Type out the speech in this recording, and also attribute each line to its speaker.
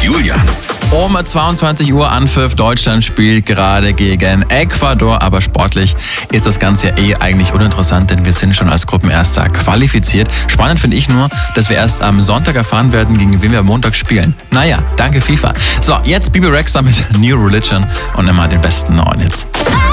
Speaker 1: Julian.
Speaker 2: Um 22 Uhr Anpfiff. Deutschland spielt gerade gegen Ecuador, aber sportlich ist das Ganze ja eigentlich uninteressant, denn wir sind schon als Gruppenerster qualifiziert. Spannend finde ich nur, dass wir erst am Sonntag erfahren werden, gegen wen wir am Montag spielen. Naja, danke FIFA. So, jetzt Bebe Rexha mit New Religion und immer den besten neuen Hits.